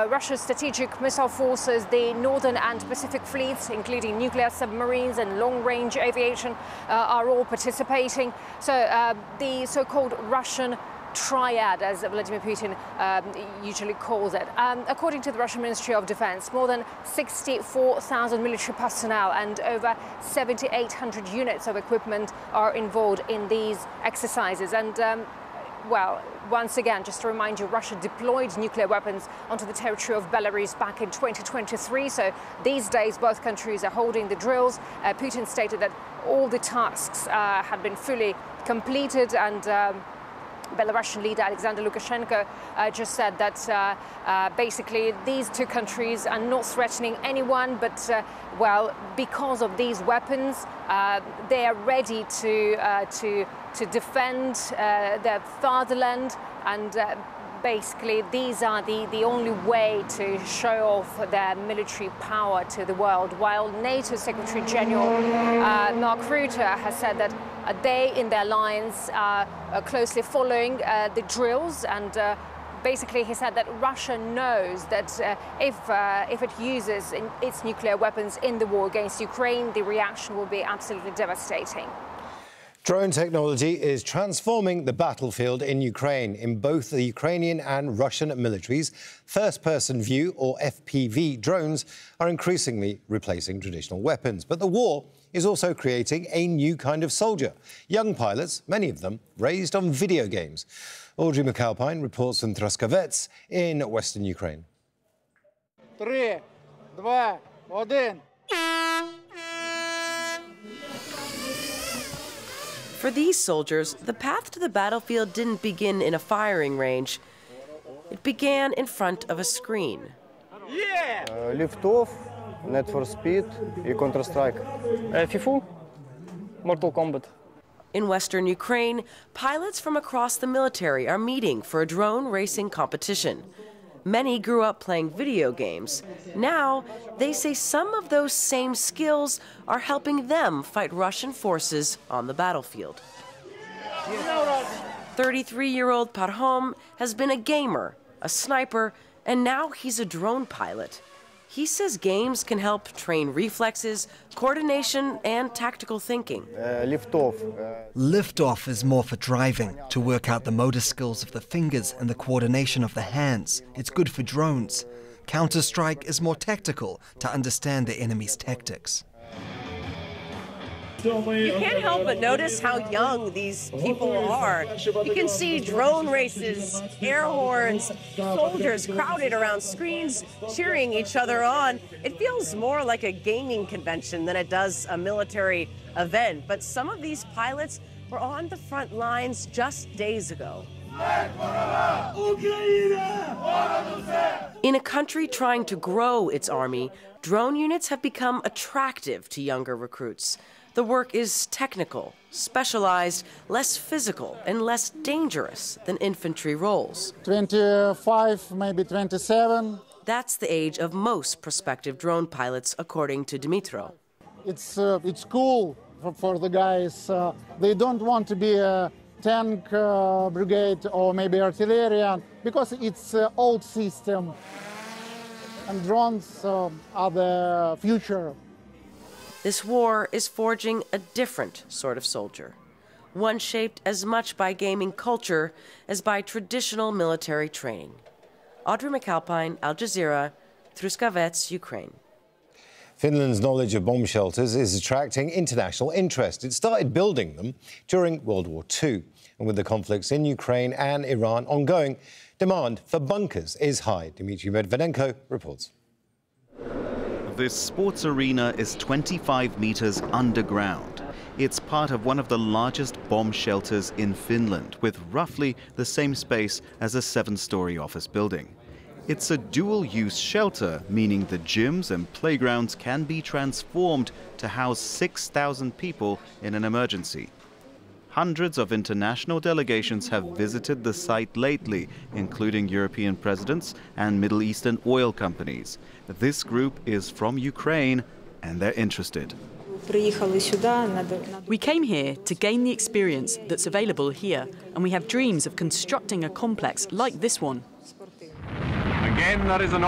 Russia's strategic missile forces, the Northern and Pacific fleets, including nuclear submarines and long-range aviation, are all participating. So the so-called Russian triad, as Vladimir Putin usually calls it. According to the Russian Ministry of Defense, more than 64,000 military personnel and over 7,800 units of equipment are involved in these exercises. And well, once again, just to remind you, Russia deployed nuclear weapons onto the territory of Belarus back in 2023. So these days, both countries are holding the drills. Putin stated that all the tasks had been fully completed, and Belarusian leader Alexander Lukashenko just said that basically these two countries are not threatening anyone, but well, because of these weapons, they are ready to defend their fatherland, and basically these are the only way to show off their military power to the world. While NATO Secretary General Mark Rutte has said that they in their lines are closely following the drills, and basically he said that Russia knows that if it uses its nuclear weapons in the war against Ukraine, the reaction will be absolutely devastating. Drone technology is transforming the battlefield in Ukraine. In both the Ukrainian and Russian militaries, first-person view, or FPV, drones are increasingly replacing traditional weapons. But the war is also creating a new kind of soldier. Young pilots, many of them raised on video games. Audrey McAlpine reports from Truskavets in western Ukraine. 3, 2, 1. For these soldiers, the path to the battlefield didn't begin in a firing range. It began in front of a screen. Liftoff, Need for Speed, and Counter-Strike. FIFA, Mortal Kombat. In western Ukraine, pilots from across the military are meeting for a drone racing competition. Many grew up playing video games. Now, they say some of those same skills are helping them fight Russian forces on the battlefield. 33-year-old Parhom has been a gamer, a sniper, and now he's a drone pilot. He says games can help train reflexes, coordination, and tactical thinking. Liftoff. Liftoff is more for driving, to work out the motor skills of the fingers and the coordination of the hands. It's good for drones. Counter-Strike is more tactical, to understand the enemy's tactics. You can't help but notice how young these people are. You can see drone races, air horns, soldiers crowded around screens, cheering each other on. It feels more like a gaming convention than it does a military event. But some of these pilots were on the front lines just days ago. In a country trying to grow its army, drone units have become attractive to younger recruits. The work is technical, specialized, less physical, and less dangerous than infantry roles. 25, maybe 27. That's the age of most prospective drone pilots, according to Dmitro. It's cool for the guys. They don't want to be a tank brigade or maybe artillery, because it's an old system. And drones are the future. This war is forging a different sort of soldier, one shaped as much by gaming culture as by traditional military training. Audrey McAlpine, Al Jazeera, Truskavets, Ukraine. Finland's knowledge of bomb shelters is attracting international interest. It started building them during World War II. And with the conflicts in Ukraine and Iran ongoing, demand for bunkers is high. Dmitry Medvedenko reports. This sports arena is 25 meters underground. It's part of one of the largest bomb shelters in Finland, with roughly the same space as a 7-story office building. It's a dual-use shelter, meaning the gyms and playgrounds can be transformed to house 6,000 people in an emergency. Hundreds of international delegations have visited the site lately, including European presidents and Middle Eastern oil companies. This group is from Ukraine, and they're interested. We came here to gain the experience that's available here, and we have dreams of constructing a complex like this one. Again, that is an